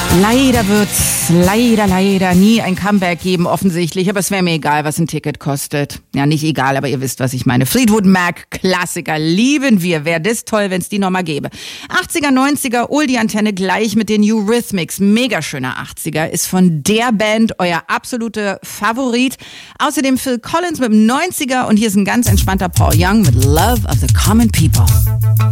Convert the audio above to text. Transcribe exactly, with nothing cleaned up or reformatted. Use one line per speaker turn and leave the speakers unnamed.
Leider wird's leider, leider nie ein Comeback geben, offensichtlich. Aber es wäre mir egal, was ein Ticket kostet. Ja, nicht egal, aber ihr wisst, was ich meine. Fleetwood Mac, Klassiker, lieben wir. Wäre das toll, wenn es die nochmal gäbe. achtziger, neunziger, Oldie-Antenne gleich mit den Eurythmics. Mega schöner achtziger. Ist von der Band euer absoluter Favorit. Außerdem Phil Collins mit dem neunziger. Und hier ist ein ganz entspannter Paul Young mit Love of the Common People.